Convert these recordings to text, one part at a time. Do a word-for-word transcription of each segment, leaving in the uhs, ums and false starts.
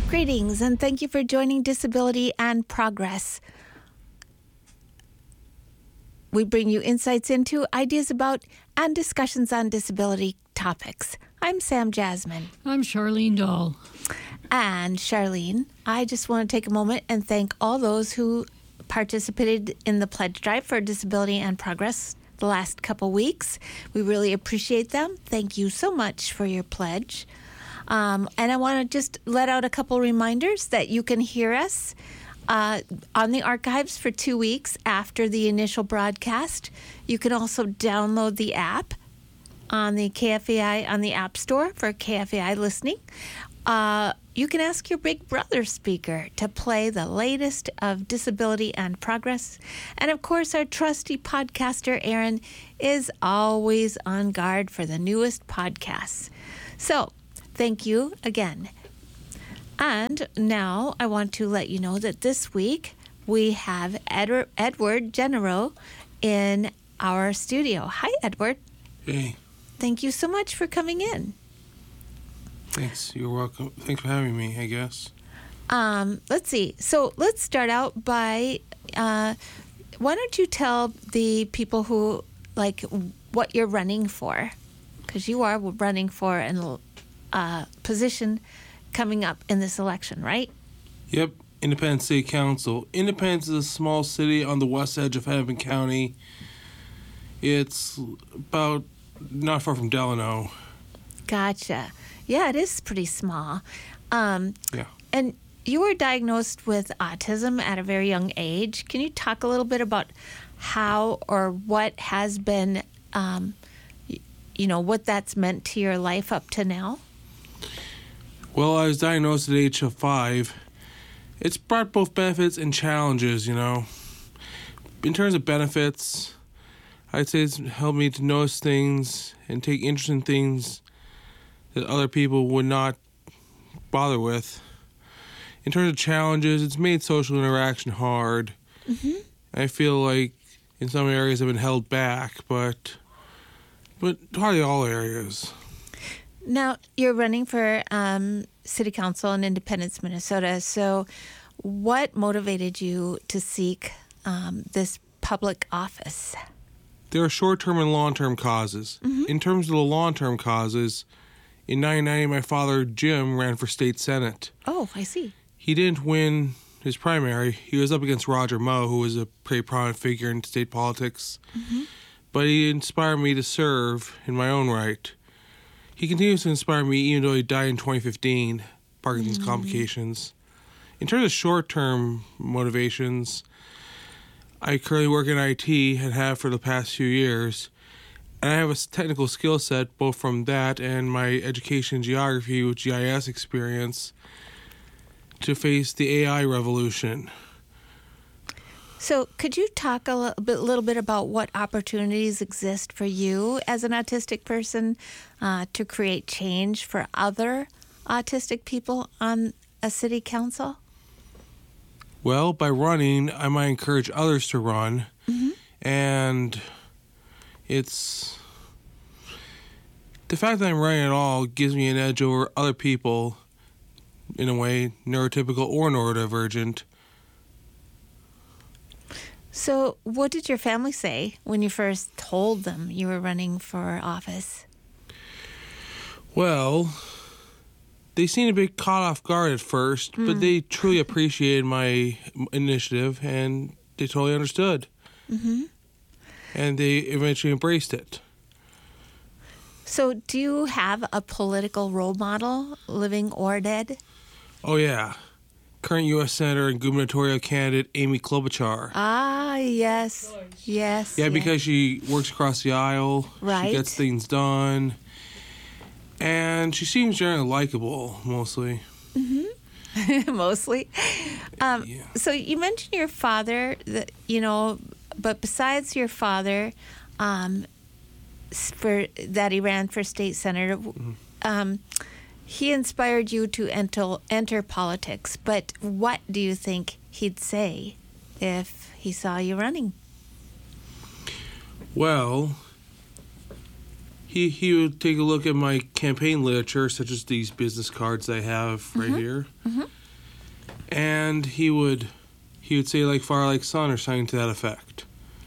Greetings, and thank you for joining Disability and Progress. We bring you insights into, ideas about, and discussions on disability topics. I'm Sam Jasmine. I'm Charlene Dahl. And Charlene, I just want to take a moment and thank all those who participated in the pledge drive for Disability and Progress the last couple weeks. We really appreciate them. Thank you so much for your pledge. Um, and I want to just let out a couple reminders that you can hear us uh, on the archives for two weeks after the initial broadcast. You can also download the app on the K F A I on the App Store for K F A I listening. Uh, you can ask your Big Brother speaker to play the latest of Disability and Progress. And of course, our trusty podcaster, Aaron, is always on guard for the newest podcasts. So, thank you again. And now I want to let you know that this week we have Ed- Edward Genero in our studio. Hi, Edward. Hey. Thank you so much for coming in. Thanks. You're welcome. Thanks for having me, I guess. Um, let's see. So let's start out by, uh, why don't you tell the people who, like, what you're running for? Because you are running for an uh, position coming up in this election, right? Yep. Independence City Council. Independence is a small city on the west edge of Hennepin County. It's about not far from Delano. Gotcha. Yeah, it is pretty small. Um, yeah. And you were diagnosed with autism at a very young age. Can you talk a little bit about how or what has been, um, you know, what that's meant to your life up to now? Well, I was diagnosed at the age of five. It's brought both benefits and challenges, you know. In terms of benefits, I'd say it's helped me to notice things and take interest in things that other people would not bother with. In terms of challenges, it's made social interaction hard. Mm-hmm. I feel like in some areas I've been held back, but but hardly all areas. Now, you're running for um, City Council in Independence, Minnesota. So what motivated you to seek um, this public office? There are short-term and long-term causes. Mm-hmm. In terms of the long-term causes, in nineteen ninety, my father, Jim, ran for state senate. Oh, I see. He didn't win his primary. He was up against Roger Moe, who was a pretty prominent figure in state politics. Mm-hmm. But he inspired me to serve in my own right. He continues to inspire me even though he died in twenty fifteen, Parkinson's mm-hmm. complications. In terms of short-term motivations, I currently work in I T and have for the past few years. And I have a technical skill set both from that and my education in geography with G I S experience to face the A I revolution. So could you talk a little bit, little bit about what opportunities exist for you as an autistic person uh, to create change for other autistic people on a city council? Well, by running, I might encourage others to run. Mm-hmm. And it's the fact that I'm running at all gives me an edge over other people, in a way, neurotypical or neurodivergent. So what did your family say when you first told them you were running for office? Well, they seemed a bit caught off guard at first, mm. but they truly appreciated my initiative, and they totally understood. Mm-hmm. And they eventually embraced it. So do you have a political role model, living or dead? Oh, yeah. Current U S Senator and gubernatorial candidate Amy Klobuchar. Ah, yes. Yes. Yeah, yes. because she works across the aisle. Right. She gets things done. And she seems generally likable, mostly. Mm-hmm. Mostly. Um, yeah. So you mentioned your father, that, you know, but besides your father, um, for that he ran for state senator, mm-hmm. um, he inspired you to enter, enter politics. But what do you think he'd say if he saw you running? Well, he he would take a look at my campaign literature, such as these business cards I have right Mm-hmm. here, Mm-hmm. and he would he would say like "Fire Like Son" or something to that effect.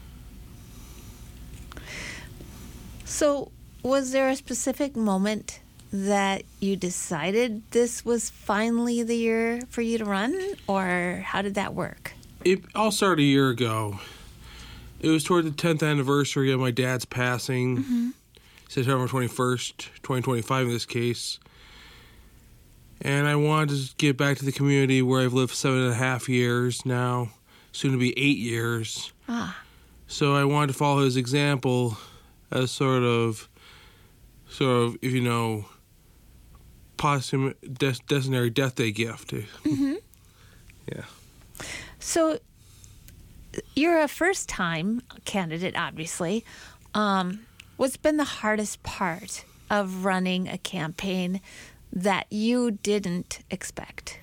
So, was there a specific moment that you decided this was finally the year for you to run, or how did that work? It all started a year ago. It was toward the tenth anniversary of my dad's passing, Mm-hmm. September twenty-first, twenty twenty-five in this case. And I wanted to get back to the community where I've lived seven and a half years now, soon to be eight years. Ah, So I wanted to follow his example as sort of, sort of, if you know, posthumous, des- destinary death day gift. mm-hmm. Yeah. So, you're a first-time candidate, obviously. Um, what's been the hardest part of running a campaign that you didn't expect?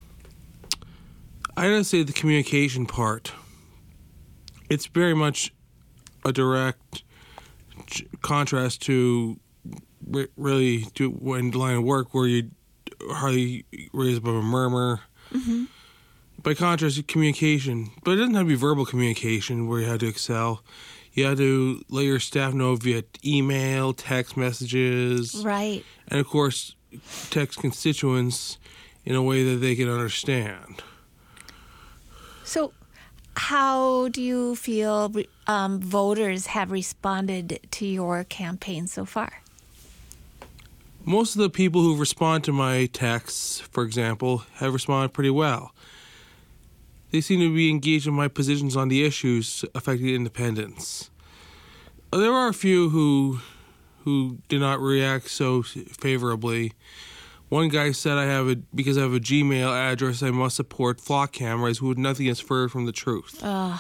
I gotta say the communication part. It's very much a direct ch- contrast to re- really to when the line of work where you hardly raise above a murmur. Mm-hmm. By contrast, communication, but it doesn't have to be verbal communication where you had to excel. You had to let your staff know via email, text messages, Right. and of course, text constituents in a way that they can understand. So, how do you feel um, voters have responded to your campaign so far? Most of the people who respond to my texts, for example, have responded pretty well. They seem to be engaged in my positions on the issues affecting independence. There are a few who who did not react so favorably. One guy said I have a because I have a Gmail address, I must support flock cameras, who had nothing as further from the truth. Uh,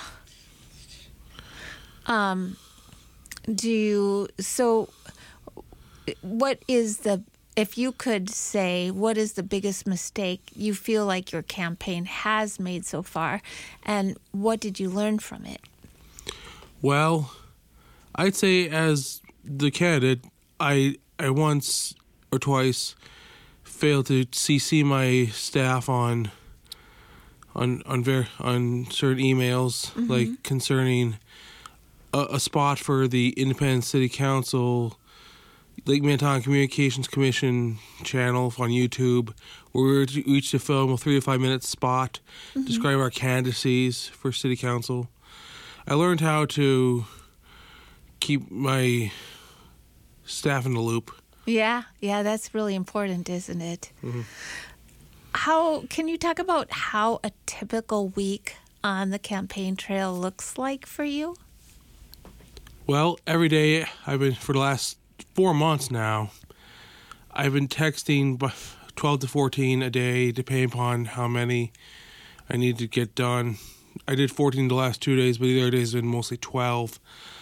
um, do you, so what is the, if you could say, what is the biggest mistake you feel like your campaign has made so far, and what did you learn from it? Well, I'd say as the candidate, I I once or twice failed to C C my staff on on on ver- on certain emails, Mm-hmm. like concerning a, a spot for the Independent City Council Lake Minnetonka Communications Commission channel on YouTube, where we were to each to film a three to five minute spot Mm-hmm. describing our candidacies for City Council. I learned how to keep my staff in the loop. Yeah, yeah, that's really important, isn't it? Mm-hmm. How can you talk about how a typical week on the campaign trail looks like for you? Well, every day I've been, for the last four months now, I've been texting b- twelve to fourteen a day, depending upon how many I need to get done. I did fourteen the last two days, but the other days have been mostly twelve.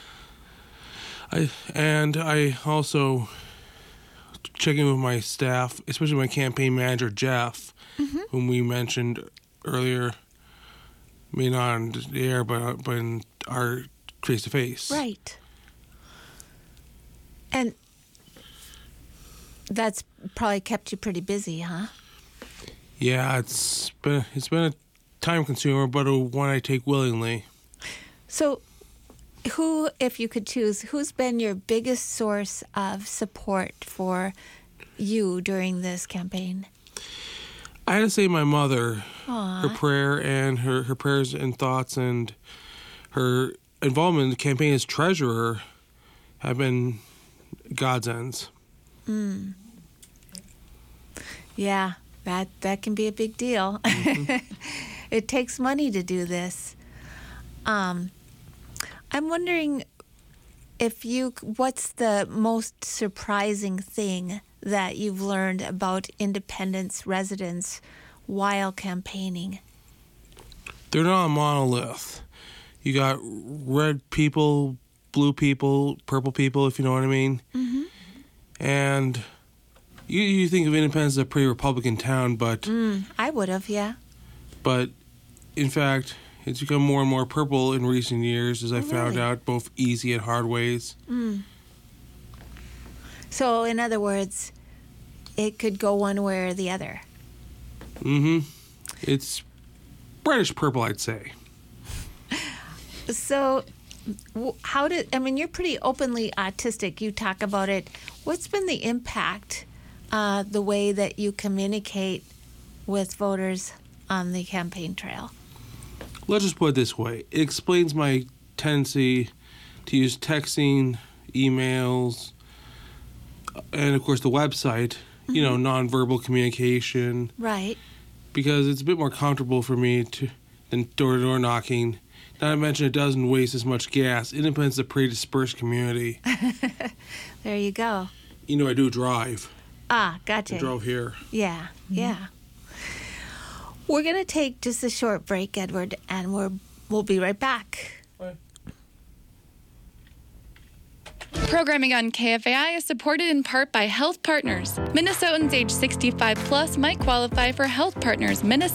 I and I also checking with my staff, especially my campaign manager Jeff, Mm-hmm. whom we mentioned earlier, I mean not on the air, but but in our face to face. Right. And that's probably kept you pretty busy, huh? Yeah, it's been it's been a time consumer, but a one I take willingly. So, who, if you could choose, who's been your biggest source of support for you during this campaign? I had to say my mother, Aw. her prayer and her, her prayers and thoughts and her involvement in the campaign as treasurer have been godsends. Mm. Yeah, that, that can be a big deal. Mm-hmm. It takes money to do this. Um, I'm wondering if you, what's the most surprising thing that you've learned about Independence residents while campaigning? They're not a monolith. You got red people, blue people, purple people, if you know what I mean. Mm-hmm. And you you think of Independence as a pretty Republican town, but Mm, I would have, yeah. but in fact, it's become more and more purple in recent years, as I Oh, found really? out, both easy and hard ways. Mm. So, in other words, it could go one way or the other. Mm-hmm. It's reddish purple, I'd say. So, w- how did, I mean, you're pretty openly autistic. You talk about it. What's been the impact, uh, the way that you communicate with voters on the campaign trail? Let's just put it this way. It explains my tendency to use texting, emails, and of course the website, mm-hmm. you know, nonverbal communication. Right. Because it's a bit more comfortable for me to than door-to-door knocking. Not to mention it doesn't waste as much gas. Independence is a pretty dispersed community. There you go. You know, I do drive. Ah, gotcha. I drove here. Yeah, mm-hmm. yeah. We're going to take just a short break, Edward, and we're, we'll be right back. Bye. Programming on K F A I is supported in part by Health Partners. Minnesotans age sixty-five plus might qualify for Health Partners Minnesota